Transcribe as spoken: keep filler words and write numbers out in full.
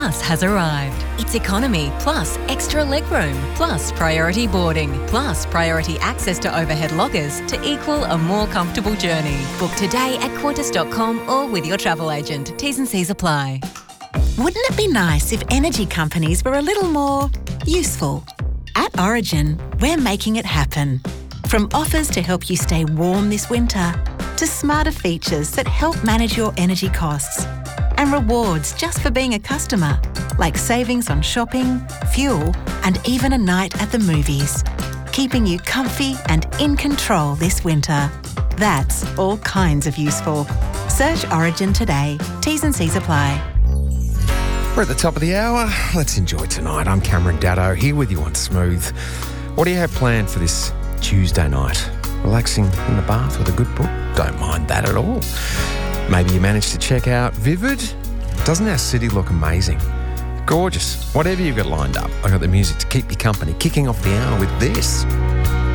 Plus has arrived. It's economy, plus extra legroom, plus priority boarding, plus priority access to overhead lockers to equal a more comfortable journey. Book today at Qantas dot com or with your travel agent. T's and C's apply. Wouldn't it be nice if energy companies were a little more useful? At Origin, we're making it happen. From offers to help you stay warm this winter, to smarter features that help manage your energy costs, and rewards just for being a customer, like savings on shopping, fuel, and even a night at the movies, keeping you comfy and in control this winter. That's all kinds of useful. Search Origin today. T's and C's apply. We're at the top of the hour. Let's enjoy tonight. I'm Cameron Daddo, here with you on Smooth. What do you have planned for this Tuesday night? Relaxing in the bath with a good book? Don't mind that at all. Maybe you managed to check out Vivid. Doesn't our city look amazing? Gorgeous. Whatever you've got lined up, I got the music to keep you company. Kicking off the hour with this.